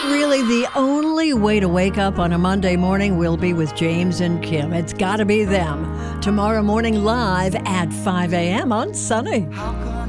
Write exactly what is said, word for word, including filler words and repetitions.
Really, the only way to wake up on a Monday morning will be with James and Kim. It's got to be them. Tomorrow morning live at five a.m. on Sunny. How come